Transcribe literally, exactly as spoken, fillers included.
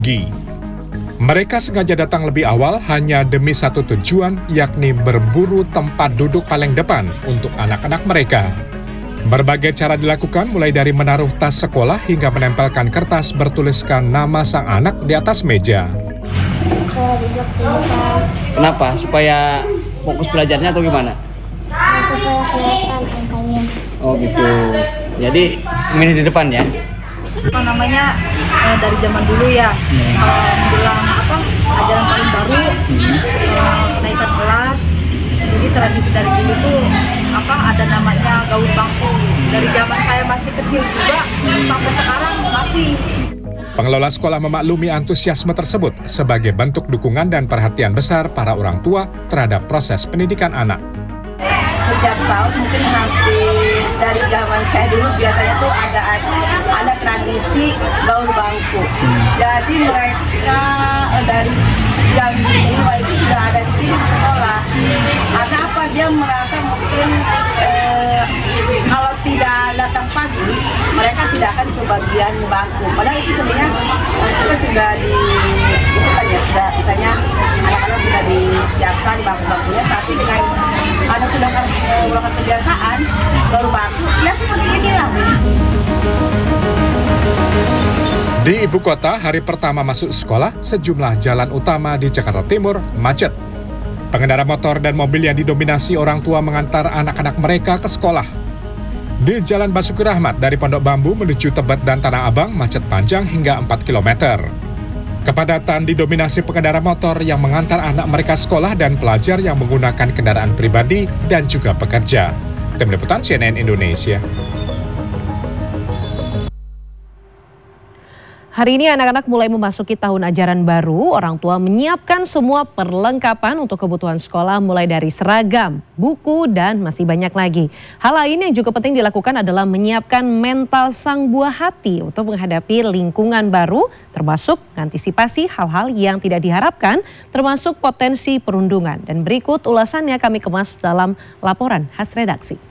Gi. Mereka sengaja datang lebih awal hanya demi satu tujuan, yakni berburu tempat duduk paling depan untuk anak-anak mereka. Berbagai cara dilakukan mulai dari menaruh tas sekolah hingga menempelkan kertas bertuliskan nama sang anak di atas meja. Kenapa? Supaya fokus belajarnya atau gimana? Supaya kelihatan angkanya. Oh gitu. Jadi milih di depan ya? Apa namanya eh, dari zaman dulu ya, hmm. kalau menjelang apa ajaran tahun baru, hmm. eh, kenaikan kelas, jadi tradisi dari dulu tuh apa ada namanya gaul bangku. Dari zaman saya masih kecil juga hmm. sampai sekarang masih. Pengelola sekolah memaklumi antusiasme tersebut sebagai bentuk dukungan dan perhatian besar para orang tua terhadap proses pendidikan anak. Setiap tahun mungkin hampir dari zaman saya dulu biasanya tuh ada ada tradisi gaul bangku. Hmm. Jadi mereka dari jam lima itu sudah ada di sini di sekolah. Karena apa, dia merasa mungkin eh, kalau tidak datang pagi mereka tidak akan kebagian bangku. Padahal itu sebenarnya kita sudah di itu kan ya sudah misalnya anak-anak sudah disiapkan bangku-bangkunya, tapi dengan karena sudah melakukan kebiasaan gaul bangku ya seperti inilah. Di ibu kota, hari pertama masuk sekolah, sejumlah jalan utama di Jakarta Timur macet. Pengendara motor dan mobil yang didominasi orang tua mengantar anak-anak mereka ke sekolah. Di Jalan Basuki Rahmat dari Pondok Bambu menuju Tebet dan Tanah Abang macet panjang hingga empat kilometer. Kepadatan didominasi pengendara motor yang mengantar anak mereka sekolah dan pelajar yang menggunakan kendaraan pribadi dan juga pekerja. Tim Liputan C N N Indonesia. Hari ini anak-anak mulai memasuki tahun ajaran baru. Orang tua menyiapkan semua perlengkapan untuk kebutuhan sekolah mulai dari seragam, buku, dan masih banyak lagi. Hal lain yang juga penting dilakukan adalah menyiapkan mental sang buah hati untuk menghadapi lingkungan baru, termasuk mengantisipasi hal-hal yang tidak diharapkan, termasuk potensi perundungan. Dan berikut ulasannya kami kemas dalam laporan khas redaksi.